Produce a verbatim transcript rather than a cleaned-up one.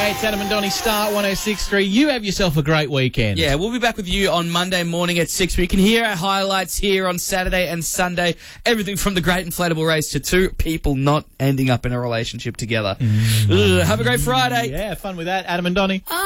Hey, it's Adam and Donny, Star one oh six point three. You have yourself a great weekend. Yeah, we'll be back with you on Monday morning at six. We can hear our highlights here on Saturday and Sunday. Everything from the Great Inflatable Race to two people not ending up in a relationship together. Mm. Ugh, have a great Friday. Yeah, fun with that, Adam and Donny.